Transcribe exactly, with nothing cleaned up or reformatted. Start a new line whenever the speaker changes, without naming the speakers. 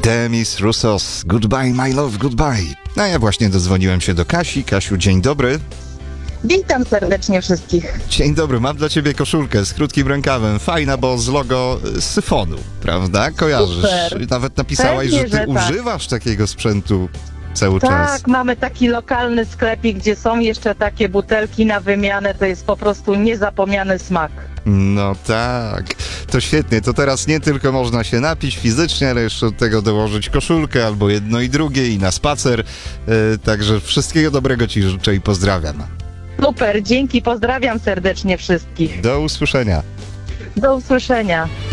Demis Roussos, Goodbye My Love, Goodbye. No ja właśnie dodzwoniłem się do Kasi. Kasiu, dzień dobry.
Witam serdecznie wszystkich.
Dzień dobry, mam dla ciebie koszulkę z krótkim rękawem. Fajna, bo z logo Syfonu, prawda? Kojarzysz.
Super.
Nawet napisałaś,
Pewnie,
że ty
że tak.
używasz takiego sprzętu cały czas.
Tak, mamy taki lokalny sklepik, gdzie są jeszcze takie butelki na wymianę. To jest po prostu niezapomniany smak.
No tak, to świetnie. To teraz nie tylko można się napić fizycznie, ale jeszcze do tego dołożyć koszulkę albo jedno i drugie i na spacer. Yy, także wszystkiego dobrego ci życzę i pozdrawiam.
Super, dzięki, pozdrawiam serdecznie wszystkich.
Do usłyszenia.
Do usłyszenia.